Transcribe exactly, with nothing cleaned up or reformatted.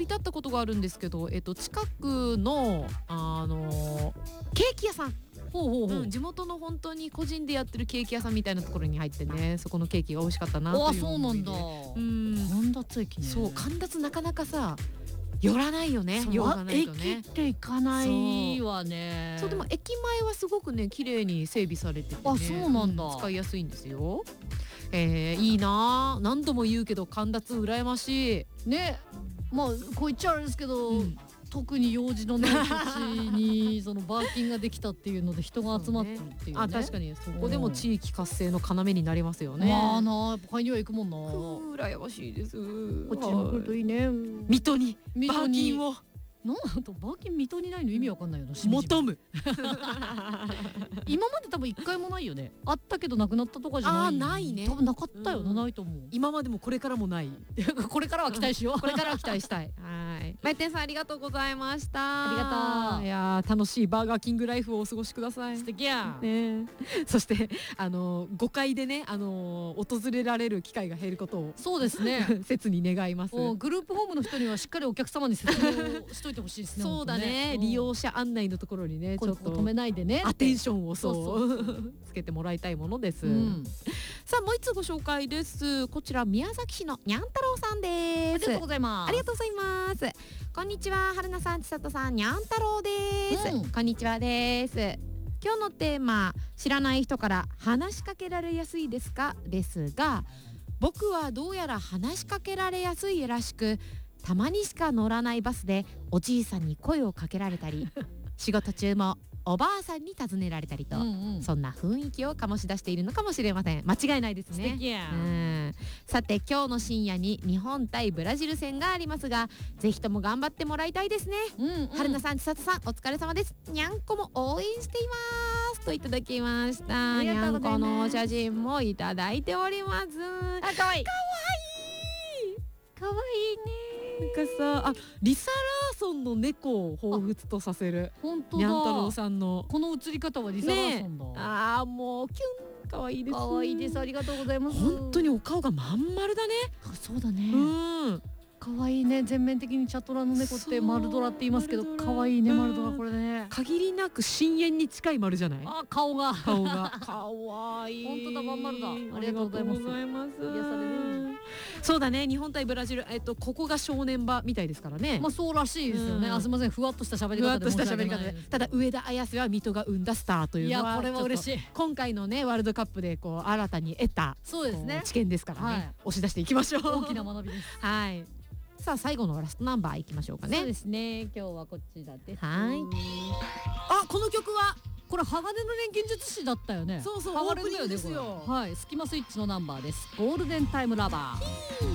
いてあったことがあるんですけど、えっと近くのあのケーキ屋さん、 ほうほうほう、 うん、地元の本当に個人でやってるケーキ屋さんみたいなところに入ってね、そこのケーキが美味しかったなというあ、 思いで。 そうなんだ。 うん神田駅ね。 そう、神田なかなかさ寄らないよね。寄らないとね。 駅って行かないわね。 そうでも駅前はすごくね綺麗に整備されててね。 あ、そうなんだ、 うん、使いやすいんですよ。えー、いいな。何度も言うけど神田羨ましいね。 まあこう言っちゃあれですけど、うん、特に用事のない土地にそのバーキンができたっていうので人が集まってるっていうね。 あ、確かにそこでも地域活性の要になりますよね。 まあな、やっぱ買いには行くもんな。 羨ましいです。 こっちに来るといいね。 水戸にバーキンを。 なんとバーキン水戸にないの意味わかんないよな。 求む今まで多分一回もないよね。あったけどなくなったとかじゃない。 あ、ないね。 多分なかったよな、うん、ないと思う。 今までもこれからもないこれからは期待しようこれからは期待したい。はい、まいてんさんありがとうございました。 ありがとう。 いや楽しいバーガーキングライフをお過ごしください。 素敵や、 ね、そしてあの誤解でね、あの訪れられる機会が減ることをそうですね切に願います。 グループホームの人にはしっかりお客様に説明をしといてほしいですね。 そうだね、利用者案内のところにねちょっと止めないでね、 アテンションをそうつけてもらいたいものです。うん、さあもう一つご紹介です。こちら宮崎市のにゃん太郎さんです。 ありがとうございます。 ありがとうございます。こんにちは、春菜さん、千里さん、にゃん太郎です、うん、こんにちはです。今日のテーマ、知らない人から話しかけられやすいですかですが、僕はどうやら話しかけられやすいらしく、たまにしか乗らないバスでおじいさんに声をかけられたり仕事中もおばあさんに尋ねられたりと、うんうん、そんな雰囲気を醸し出しているのかもしれません。間違いないですね。 素敵や、 うん、さて今日の深夜に日本対ブラジル戦がありますが、ぜひとも頑張ってもらいたいですね。うんうん、春菜さん、千里さん、お疲れ様です。にゃんこも応援していますといただきました。にゃんこのお写真もいただいております。 あ、かわいい、 かわいい、 かわいいね。 なんかさ、あ、リサ・ラーソンの猫を彷彿とさせる。 本当だ。 にゃん太郎さんのこの映り方はリサ・ラーソンだ。ね、 ああ、もうキュン、可愛いです。 可愛いです。ありがとうございます。 本当にお顔がまん丸だね。 あ、そうだね。 うん。 可愛いね。全面的にチャトラの猫って丸ドラって言いますけど、可愛いね、丸ドラこれね。 限りなく深淵に近い丸じゃない？ あ、顔が顔が可愛い。 本当だ、まん丸だ。ありがとうございます。癒される。 そうだね、日本対ブラジル、えっとここが正念場みたいですからね。 まあそうらしいですよね。あ、すみません、ふわっとした喋り方で申し訳ない。 ただ上田綺世は水戸が生んだスターというのは、 いやこれは嬉しい。 今回のねワールドカップでこう新たに得たそうですね、 知見ですからね、押し出していきましょう。 大きな学びです。 はい。さあ最後のラストナンバーいきましょうかね。 そうですね、今日はこちらです。 はい。あ、この曲はこれ鋼の錬金術師だったよね。 そうそう、 鋼だよね、これ。はい、スキマスイッチのナンバーです。ゴールデンタイムラバー。